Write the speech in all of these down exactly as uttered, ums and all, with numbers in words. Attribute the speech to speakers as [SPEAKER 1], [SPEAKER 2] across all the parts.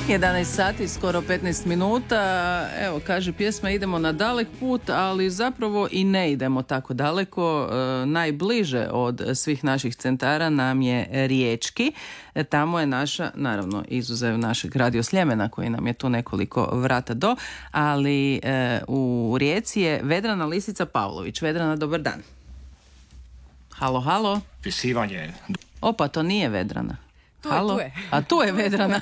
[SPEAKER 1] jedanaest sati, skoro petnaest minuta. Evo, kaže pjesma, idemo na dalek put, ali zapravo i ne idemo tako daleko. E, najbliže od svih naših centara nam je Riječki. E, tamo je naša, naravno, izuzev našeg Radio Sljemena, koji nam je tu nekoliko vrata do, ali e, u Rijeci je Vedrana Lisica Pavlović. Vedrana, dobar dan. Halo, halo.
[SPEAKER 2] Pisivanje.
[SPEAKER 1] Opa, to nije Vedrana.
[SPEAKER 3] Tu je,
[SPEAKER 1] Halo?
[SPEAKER 3] tu je.
[SPEAKER 1] A tu je Vedrana.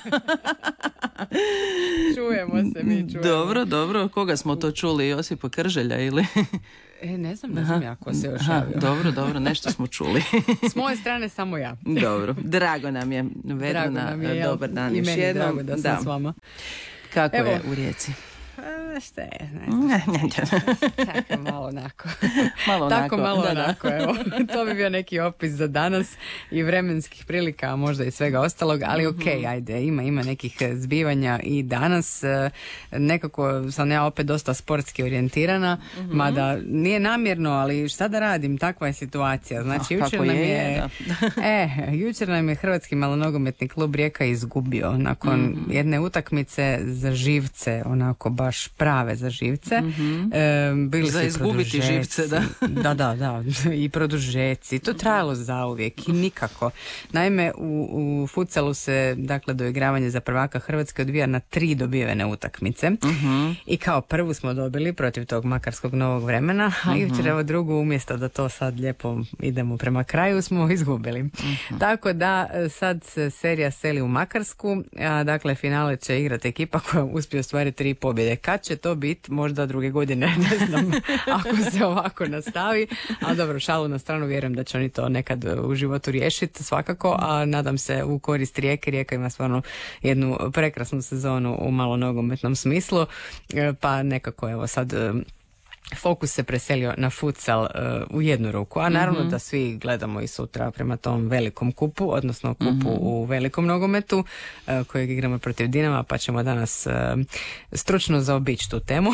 [SPEAKER 3] Čujemo se, mi čujemo.
[SPEAKER 1] Dobro, dobro. Koga smo to čuli? Josipa Krželja ili?
[SPEAKER 3] E, ne znam, ne znam ja ko se još javio.
[SPEAKER 1] Dobro, dobro, nešto smo čuli.
[SPEAKER 3] S moje strane samo ja.
[SPEAKER 1] Dobro, drago nam je. Vedrana,
[SPEAKER 3] Drago nam je,
[SPEAKER 1] dobar dan
[SPEAKER 3] i
[SPEAKER 1] još
[SPEAKER 3] meni
[SPEAKER 1] jednom.
[SPEAKER 3] drago da sam
[SPEAKER 1] Da.
[SPEAKER 3] s vama.
[SPEAKER 1] Kako
[SPEAKER 3] Evo.
[SPEAKER 1] je u Rijeci?
[SPEAKER 3] A, šta je, ne znam. Tako malo onako.
[SPEAKER 1] Malo
[SPEAKER 3] Tako
[SPEAKER 1] onako,
[SPEAKER 3] malo
[SPEAKER 1] da, da.
[SPEAKER 3] onako, evo. To bi bio neki opis za danas i vremenskih prilika, a možda i svega ostalog, ali ok, ajde, ima, ima nekih zbivanja i danas. E, Nekako sam ja opet dosta sportski orijentirana, mada nije namjerno, ali šta da radim, takva je situacija. Znači,
[SPEAKER 1] Ah,
[SPEAKER 3] jučer
[SPEAKER 1] kako
[SPEAKER 3] nam
[SPEAKER 1] je,
[SPEAKER 3] je,
[SPEAKER 1] da.
[SPEAKER 3] e, jučer nam je Hrvatski malonogometni klub Rijeka izgubio nakon jedne utakmice za živce, onako baš prave za živce.
[SPEAKER 1] Mhm.
[SPEAKER 3] E, bili
[SPEAKER 1] Za
[SPEAKER 3] su i
[SPEAKER 1] izgubiti
[SPEAKER 3] produžeci.
[SPEAKER 1] živce, da.
[SPEAKER 3] Da, da, da. I produžeci. To trajalo zauvijek i nikako. Naime, u, u futsalu se, dakle, doigravanje za prvaka Hrvatske odvija na tri dobivene utakmice.
[SPEAKER 1] Mhm.
[SPEAKER 3] I kao prvu smo dobili protiv tog makarskog Novog vremena, a jučer evo drugu, umjesto da to sad lijepo idemo prema kraju, smo izgubili. Tako da sad se serija seli u Makarsku, a dakle finale će igrati ekipa koja uspije ostvariti tri pobjede. Kad će to biti? Možda druge godine, ne znam, ako se ovako nastavi. A dobro, šalu na stranu, vjerujem da će oni to nekad u životu riješiti svakako, a nadam se u korist Rijeke. Rijeka ima stvarno jednu prekrasnu sezonu u malonogometnom smislu, E, pa nekako evo sad e, fokus se preselio na futsal uh, u jednu ruku, a naravno da svi gledamo i sutra prema tom velikom kupu, odnosno kupu u velikom nogometu uh, kojeg igramo protiv Dinama, pa ćemo danas uh, stručno zaobići tu temu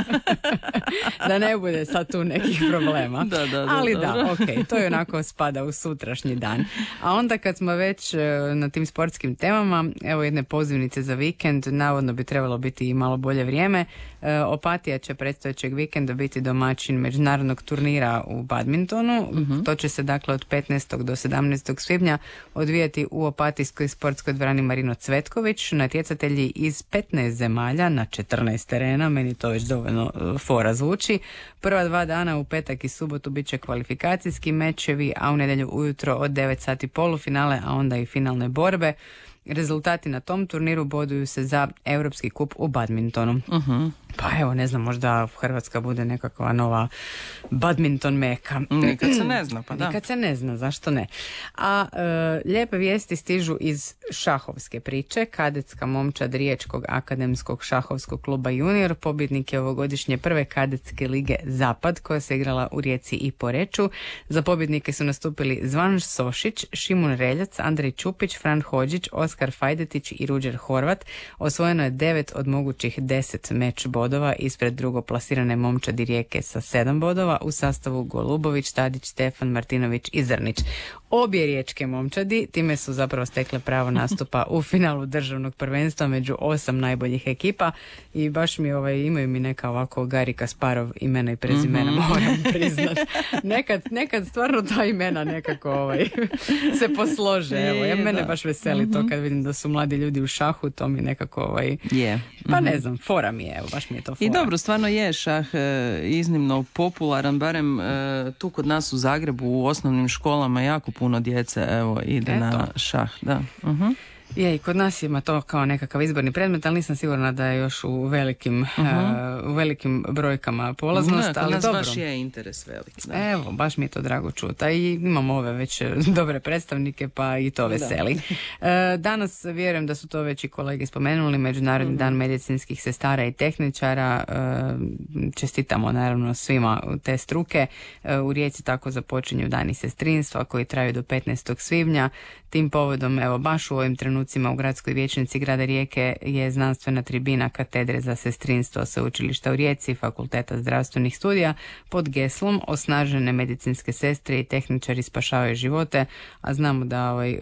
[SPEAKER 3] da ne bude sad tu nekih problema.
[SPEAKER 1] Da, da, da,
[SPEAKER 3] ali
[SPEAKER 1] dobro.
[SPEAKER 3] da, ok, to je onako spada u sutrašnji dan. A onda kad smo već uh, na tim sportskim temama, evo jedne pozivnice za vikend, navodno bi trebalo biti i malo bolje vrijeme. Uh, Opatija će predstojećeg vikenda biti domaćin međunarodnog turnira u badmintonu.
[SPEAKER 1] Mhm.
[SPEAKER 3] To će se dakle od petnaestog do sedamnaestog svibnja odvijati u Opatijskoj sportskoj dvorani Marino Cvetković. Natjecatelji iz petnaest zemalja na četrnaest terena, meni to već dovoljno uh, fora zvuči. Prva dva dana u petak i subotu bit će kvalifikacijski mečevi, a u nedjelju ujutro od devet sati polufinale, a onda i finalne borbe. Rezultati na tom turniru boduju se za Europski kup u badmintonu.
[SPEAKER 1] Mhm.
[SPEAKER 3] Pa evo, ne znam, možda Hrvatska bude nekakva nova badminton meka.
[SPEAKER 1] Nikad se ne zna, pa da.
[SPEAKER 3] Nikad se ne zna, zašto ne. A e, lijepe vijesti stižu iz šahovske priče. Kadetska momčad Riječkog akademskog šahovskog kluba Junior pobjednik je ovogodišnje prve kadetske lige Zapad, koja se igrala u Rijeci i Poreču. Za pobjednike su nastupili Zvan Sošić, Šimun Reljac, Andrej Čupić, Fran Hodžić, Oskar Fajdetić i Ruđer Horvat. Osvojeno je devet od mogućih deset meč bodova ispred drugoplasirane momčadi Rijeke sa sedam bodova u sastavu Golubović, Tadić, Stefan, Martinović i Zrnić. Obje riječke momčadi time su zapravo stekle pravo nastupa u finalu državnog prvenstva među osam najboljih ekipa i baš mi ovaj, imaju mi neka ovako Gari Kasparov imena i prezimena, mm-hmm. moram priznat. Nekad, nekad stvarno ta imena nekako ovaj, se poslože. Evo, ja, mene baš veseli mm-hmm. to kad vidim da su mladi ljudi u šahu, to mi nekako ovaj,
[SPEAKER 1] Je.
[SPEAKER 3] pa ne znam, fora mi je, evo, baš mi je to fora.
[SPEAKER 1] I dobro, stvarno je šah e, iznimno popularan, barem e, tu kod nas u Zagrebu u osnovnim školama jako puno djece evo ide
[SPEAKER 3] Eto.
[SPEAKER 1] na šah, da. Uh-huh.
[SPEAKER 3] Je, i kod nas ima to kao nekakav izborni predmet, ali nisam sigurna da je još u velikim, uh-huh. uh, u velikim brojkama polaznost,
[SPEAKER 1] Ne, kod
[SPEAKER 3] ali
[SPEAKER 1] nas
[SPEAKER 3] dobro.
[SPEAKER 1] baš je interes veliki. Da.
[SPEAKER 3] Evo, baš mi je to drago čuti. A i imamo ove već dobre predstavnike, pa i to veseli. E, danas vjerujem da su to već i kolege spomenuli, Međunarodni mm-hmm. dan medicinskih sestara i tehničara. E, čestitamo naravno svima te struke. E, u Rijeci tako započinju dani sestrinstva koji traju do petnaestog svibnja. Tim povodom, evo, baš u ovim trenucima u gradskoj vijećnici grada Rijeke je znanstvena tribina katedre za sestrinstvo Sveučilišta u Rijeci, Fakulteta zdravstvenih studija pod geslom osnažene medicinske sestre i tehničari spašavaju živote, a znamo da ovaj,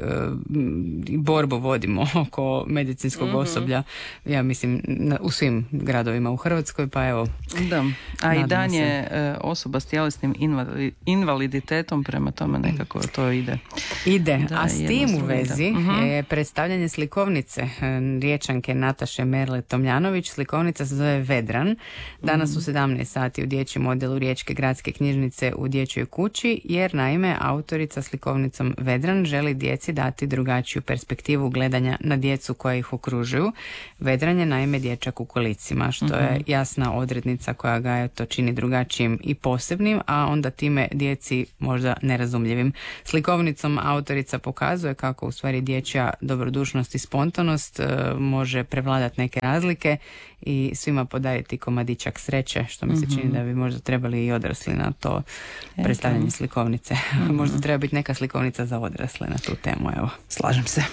[SPEAKER 3] borbu vodimo oko medicinskog mm-hmm. osoblja, ja mislim, u svim gradovima u Hrvatskoj, pa evo.
[SPEAKER 1] Da, a i dan je osoba s tjelesnim invaliditetom, prema tome nekako to ide.
[SPEAKER 3] Ide, da, a s tim u vezi uh-huh. je predstavljanje slikovnice Riječanke Nataše Merle Tomljanović. Slikovnica se zove Vedran. Danas uh-huh. u sedamnaest sati u dječjem odjelu Riječke gradske knjižnice u dječjoj kući, jer naime autorica slikovnicom Vedran želi djeci dati drugačiju perspektivu gledanja na djecu koja ih okružuju. Vedran je naime dječak u kolicima, što uh-huh. je jasna odrednica koja ga je to čini drugačijim i posebnim, a onda time djeci možda nerazumljivim. Slikovnicom autorica pokazuje kako u stvari dječja dobrodušnost i spontanost e, može prevladati neke razlike i svima podariti komadićak sreće, što mi se čini da bi možda trebali i odrasli na to predstavljanje slikovnice. Mm-hmm. Možda treba biti neka slikovnica za odrasle na tu temu, evo.
[SPEAKER 1] Slažem se.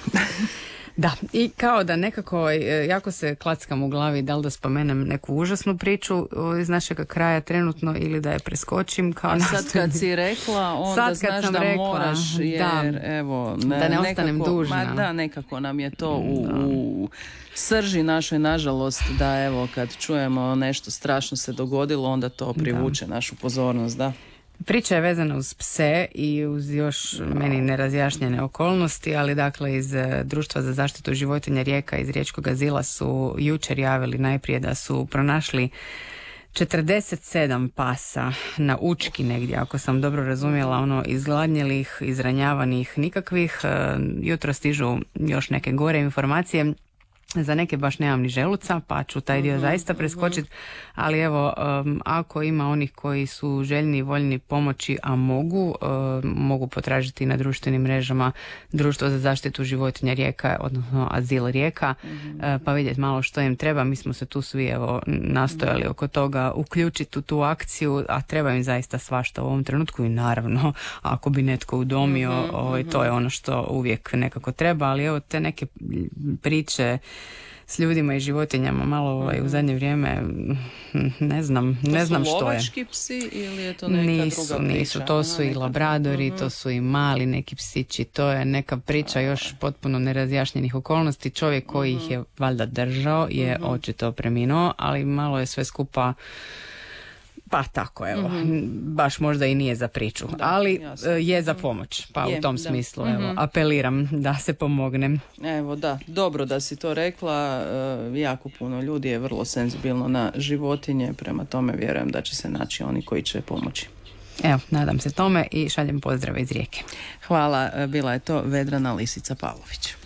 [SPEAKER 3] Da, i kao da nekako jako se klackam u glavi da li da spomenem neku užasnu priču iz našeg kraja trenutno ili da je preskočim. Kao
[SPEAKER 1] a sad kad si rekla, onda znaš da rekla, moraš, jer
[SPEAKER 3] da,
[SPEAKER 1] evo,
[SPEAKER 3] ne, da ne
[SPEAKER 1] nekako,
[SPEAKER 3] ostanem dužna.
[SPEAKER 1] Ma da, nekako nam je to u, u srži našoj, nažalost, da evo kad čujemo nešto strašno se dogodilo, onda to privuče da. našu pozornost, da.
[SPEAKER 3] Priča je vezana uz pse i uz još meni nerazjašnjene okolnosti, ali dakle iz Društva za zaštitu životinja Rijeka iz Riječkog azila su jučer javili najprije da su pronašli četrdeset sedam pasa na Učki negdje, ako sam dobro razumjela, ono izgladnjelih, izranjavanih, nikakvih. Jutro stižu još neke gore informacije. Za neke baš nemam ni želuca, pa ću taj dio zaista preskočiti, ali evo, um, ako ima onih koji su željni i voljni pomoći, a mogu, um, mogu potražiti na društvenim mrežama Društvo za zaštitu životinja Rijeka, odnosno Azil Rijeka, mm-hmm. uh, pa vidjeti malo što im treba. Mi smo se tu svi evo nastojali oko toga uključiti u tu akciju, a treba im zaista svašta u ovom trenutku i naravno, ako bi netko udomio, mm-hmm. ovaj, to je ono što uvijek nekako treba, ali evo te neke priče s ljudima i životinjama malo ovaj, u zadnje vrijeme ne znam,
[SPEAKER 1] to
[SPEAKER 3] ne znam što je. To
[SPEAKER 1] su lovački psi ili je to neka
[SPEAKER 3] nisu,
[SPEAKER 1] druga priča?
[SPEAKER 3] Nisu, to su i labradori, uh-huh. to su i mali neki psići, to je neka priča još potpuno nerazjašnjenih okolnosti. Čovjek koji uh-huh. ih je valjda držao je uh-huh. očito preminuo, ali malo je sve skupa pa tako, evo, mm-hmm. baš možda i nije za priču, da, ali jasno. Je za pomoć, pa je, u tom da. smislu, evo, mm-hmm. apeliram da se pomognem.
[SPEAKER 1] Evo, da, dobro da si to rekla, e, jako puno ljudi je vrlo senzibilno na životinje, prema tome vjerujem da će se naći oni koji će pomoći.
[SPEAKER 3] Evo, nadam se tome i šaljem pozdrave iz Rijeke.
[SPEAKER 1] Hvala, bila je to Vedrana Lisica Pavlović.